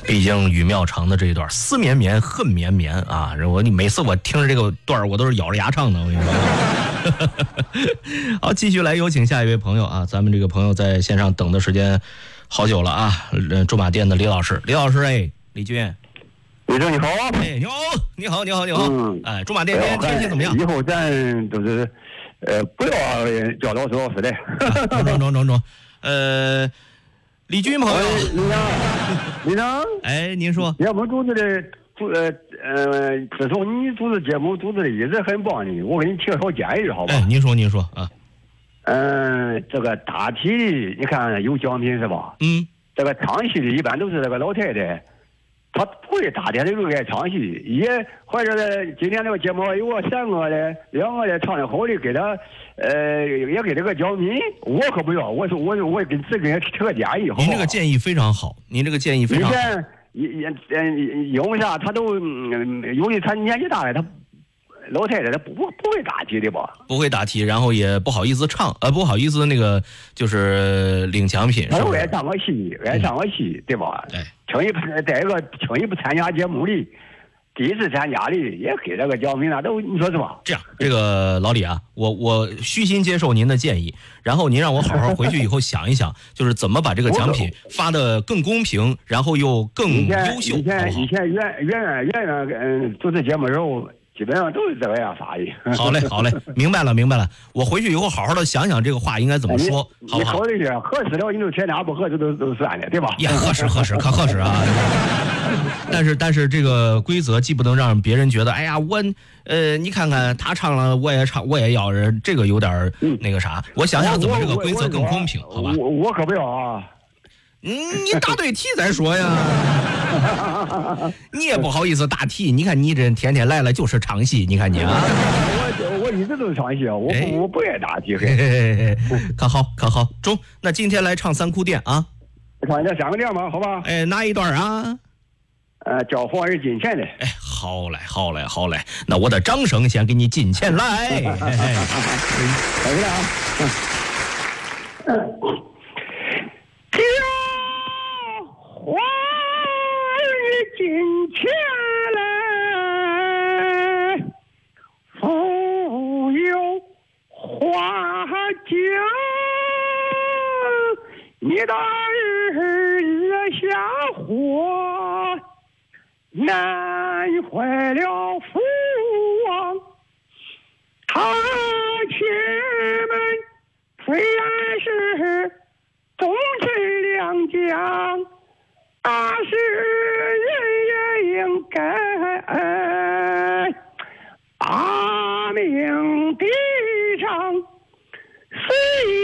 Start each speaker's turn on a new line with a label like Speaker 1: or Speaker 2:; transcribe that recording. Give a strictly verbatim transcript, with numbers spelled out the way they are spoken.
Speaker 1: 毕竟于妙长的这一段思绵绵恨绵绵啊，我你每次我听着这个段我都是咬着牙唱的，我跟你说。好，继续来有请下一位朋友啊，咱们这个朋友在线上等的时间好久了啊，驻马店的李老师，李老师哎，李军。
Speaker 2: 李总你好，
Speaker 1: 哎，你好，你好，你好，你好，嗯，哎，驻马店今天天气怎么样？
Speaker 2: 以后咱都是，呃，不要叫老师老师的。
Speaker 1: 中中中中中，呃，李军朋友，
Speaker 2: 李长，李长，
Speaker 1: 哎，您说，
Speaker 2: 我们组织的主呃呃，自从你组织节目组织的一直很棒的，我给你提个好建议，好吧？
Speaker 1: 哎，您说，您说啊。
Speaker 2: 嗯，这个大体你看有奖品是吧？
Speaker 1: 嗯。
Speaker 2: 这个唱戏的一般都是这个老太太。他不会大点的就爱唱戏，也或者是今天这个节目有个三个的、两个的唱的好的，给他呃也给这个奖品，我可不要，我说我我给只给他提个建议，好不好？
Speaker 1: 您这个建议非常好，您这个建议非常好。
Speaker 2: 以前也嗯因为啥他都嗯，由于他年纪大了，他老太太他不不会答题的吧？
Speaker 1: 不会答题，然后也不好意思唱，呃，不好意思那个就是领奖品。
Speaker 2: 他爱唱个戏，爱唱个戏，对吧？
Speaker 1: 对。
Speaker 2: 轻易不再一个轻易不参加节目的，第一次参加的也给这个奖品了，都你说是吧？
Speaker 1: 这样，这个老李啊，我我虚心接受您的建议，然后您让我好好回去以后想一想，就是怎么把这个奖品发得更公平，然后又更优秀。
Speaker 2: 以前以前圆圆圆圆圆嗯主持节目的时候。基本上都是这个样发的。
Speaker 1: 好嘞，好嘞，明白了，明白了。我回去以后好好的想想这个话应该怎么说，好不好？
Speaker 2: 你考虑点，合适了你就添加，不合适都都算了，对吧？
Speaker 1: 也合适，合适，可合适啊。但是但是这个规则既不能让别人觉得，哎呀，我呃，你看看他唱了，我也唱，我也要人，这个有点那个啥。我想想怎么这个规则更公平，好吧？
Speaker 2: 我我可不要啊。
Speaker 1: 嗯，你答对题再说呀。你也不好意思答题，你看你这天天来了就是唱戏，你看你啊。
Speaker 2: 我我一直都是唱戏，我不、哎、我不爱答题。
Speaker 1: 嘿嘿嘿，可好可好，中。那今天来唱三哭店啊。
Speaker 2: 唱这三个店吧，好吧？
Speaker 1: 哎，哪一段啊？
Speaker 2: 呃，叫黄日金钱的。
Speaker 1: 哎，好嘞好嘞好嘞，那我的掌声先给你金钱来。哎，
Speaker 2: 等一下啊。嗯。花日金钱来，富有花江，你的日下火，难坏了父王。他亲们虽然是忠臣良将，大事人也应该把命递上，虽